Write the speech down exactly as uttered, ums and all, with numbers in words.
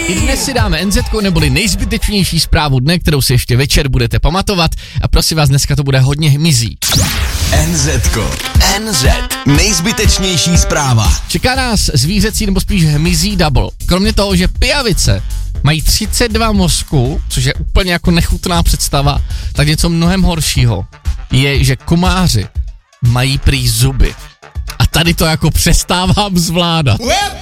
I dnes si dáme en zetko neboli nejzbytečnější zprávu dne, kterou si ještě večer budete pamatovat a prosím vás, dneska to bude hodně hmyzí. en zetko. en zet. Nejzbytečnější zpráva. Čeká nás zvířecí nebo spíš hmyzí double. Kromě toho, že pijavice mají třicet dva mozku, což je úplně jako nechutná představa, tak něco mnohem horšího je, že komáři mají prý zuby. A tady to jako přestávám zvládat.